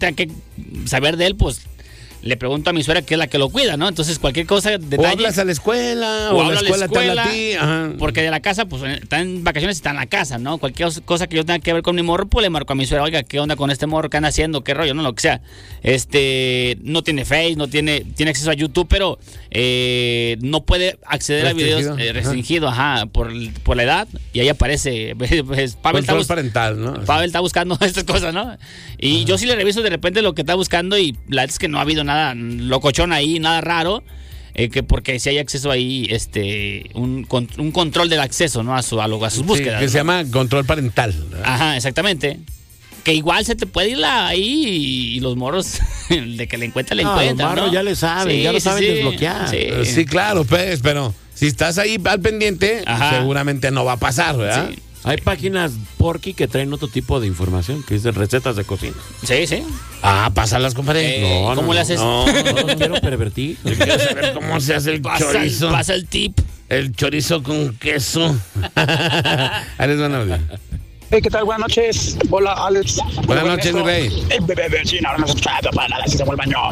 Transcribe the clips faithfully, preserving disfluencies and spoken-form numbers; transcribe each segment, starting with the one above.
tenga que saber de él, pues le pregunto a mi suegra, que es la que lo cuida, ¿no? Entonces, cualquier cosa, detalle. O hablas a la escuela, o, o la escuela, te habla a ti. Ajá. Porque de la casa, pues, está en vacaciones y está en la casa, ¿no? Cualquier cosa que yo tenga que ver con mi morro, pues le marco a mi suegra, oiga, ¿qué onda con este morro? ¿Qué anda haciendo? ¿Qué rollo? No, lo que sea. Este, no tiene Face, no tiene, tiene acceso a YouTube, pero eh, no puede acceder Restringido. a videos eh, restringido, ajá, ajá por, por la edad, y ahí aparece, pues, Pavel está, bus- parental, ¿no? Pavel está buscando estas cosas, ¿no? Y ajá. Yo sí le reviso de repente lo que está buscando, y la verdad es que no ha habido nada locochón ahí, nada raro, eh, que porque si hay acceso ahí, este, un, un control del acceso, ¿no? A, su, a, lo, a sus búsquedas. Sí, que ¿no? se llama control parental, ¿verdad? Ajá, exactamente. Que igual se te puede ir la, ahí y los morros, de que le encuentra, le no, encuentra. Los morros ¿no? ya le saben, sí, ya lo sí, saben sí. desbloquear. Sí. Sí, claro, pues, pero si estás ahí al pendiente, ajá, seguramente no va a pasar, ¿verdad? Sí. Hay páginas porky que traen otro tipo de información, que dicen recetas de cocina. Sí, sí. Ah, pásalas, compadre. Eh, no, ¿Cómo no, le haces? No, no, no quiero pervertir. Yo quiero saber cómo se hace el pasa, chorizo. Pasa el tip. El chorizo con queso. Ahí les van a oír. Hey, ¿qué tal? Buenas noches. Hola, Alex. Buenas noches, mi rey. El bebé vecino, ahora no se escucha para nada, si se vuelve baño.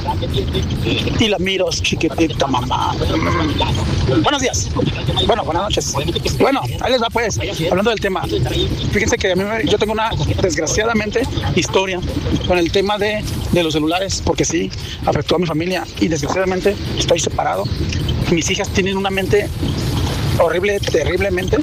Y la miro, chiquitita, mamá. Buenos días. Bueno, buenas noches. Bueno, ahí les va, pues, hablando del tema. Fíjense que a mí me, yo tengo una, desgraciadamente, historia con el tema de, de los celulares, porque sí, afectó a mi familia y desgraciadamente estoy separado. Mis hijas tienen una mente horrible, terriblemente.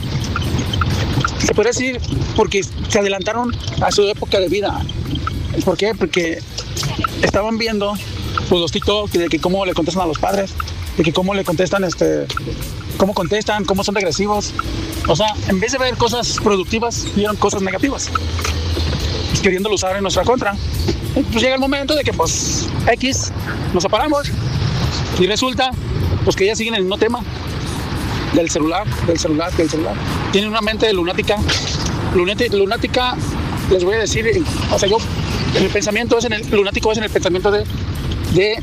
Se podría decir porque se adelantaron a su época de vida. ¿Por qué? Porque estaban viendo pues, los TikTok de que cómo le contestan a los padres, de que cómo le contestan, este, cómo contestan, cómo son agresivos. O sea, en vez de ver cosas productivas, vieron cosas negativas, pues, queriéndolo usar en nuestra contra. Pues llega el momento de que, pues, X, nos separamos y resulta pues que ellas siguen el mismo tema. Del celular, del celular, del celular. Tienen una mente de lunática. Lunática, lunática, les voy a decir, o sea, yo, en el pensamiento es en el, lunático es en el pensamiento de, de,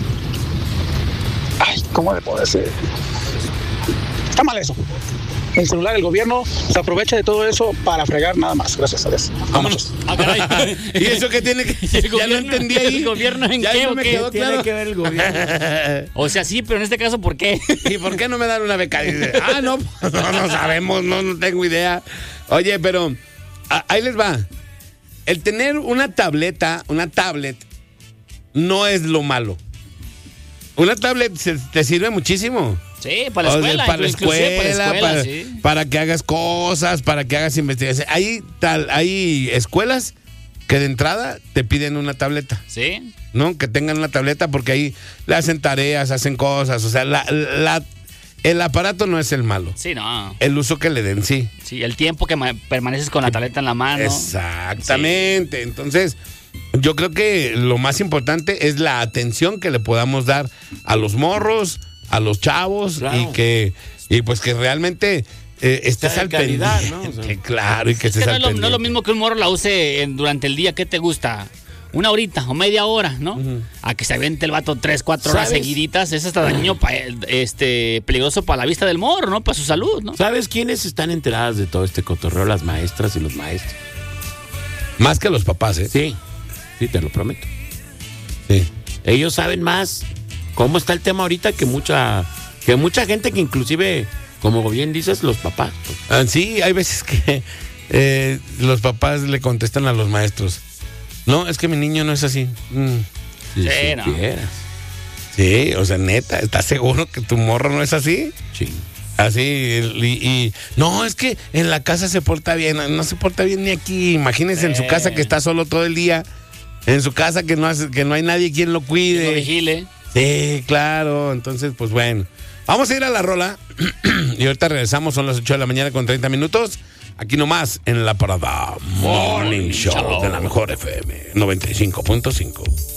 ay, ¿cómo le puedo decir? Está mal eso. El celular, el gobierno se aprovecha de todo eso para fregar nada más. Gracias a Dios. Vámonos. Ah, caray. ¿Y eso qué tiene que ver? Ya no entendí ahí. ¿El gobierno en ya qué no o me qué? quedó Tiene claro. que ver el gobierno. O sea, sí, pero en este caso, ¿por qué? ¿Y por qué no me dan una beca? Dice, ah, no, no, no sabemos, no, no tengo idea. Oye, pero a, ahí les va. El tener una tableta, una tablet, no es lo malo. Una tablet se, te sirve muchísimo. Sí, para la escuela. O sea, para la escuela, para, la escuela para, sí. para que hagas cosas, para que hagas investigación. Hay, tal, hay escuelas que de entrada te piden una tableta. Sí. ¿No? Que tengan una tableta porque ahí le hacen tareas, hacen cosas. O sea, la, la, el aparato no es el malo. Sí, no. El uso que le den, sí. Sí, el tiempo que ma- permaneces con la tableta en la mano. Exactamente. Sí. Entonces, yo creo que lo más importante es la atención que le podamos dar a los morros, a los chavos, claro. y que y pues que realmente eh, estés al calidad, pendiente, ¿no? O sea, claro, y que es estés que no, al es lo, pendiente. no es lo mismo que un morro la use en, durante el día. ¿Qué te gusta? Una horita o media hora, ¿no? Uh-huh. A que se aviente el vato tres, cuatro horas seguiditas. Eso está dañino, pa, este, peligroso para la vista del morro, ¿no? Para su salud, ¿no? ¿Sabes quiénes están enteradas de todo este cotorreo? Las maestras y los maestros. Más que los papás, ¿eh? Sí, sí, te lo prometo. Sí. Ellos saben más cómo está el tema ahorita que mucha, que mucha gente que inclusive, como bien dices, los papás. Pues. Ah, sí, hay veces que eh, los papás le contestan a los maestros. No, es que mi niño no es así. Mm. Si sí, supieras. no. Sí, o sea, neta, ¿estás seguro que tu morro no es así? Sí. Así, y, y no, es que en la casa se porta bien, no se porta bien ni aquí. Imagínense eh. en su casa que está solo todo el día, en su casa que no hace, que no hay nadie quien lo cuide. Que lo vigile. Sí, claro, entonces pues bueno. Vamos a ir a la rola y ahorita regresamos, son las ocho de la mañana con treinta minutos. Aquí nomás en La Parada Morning Show de la Mejor F M noventa y cinco punto cinco.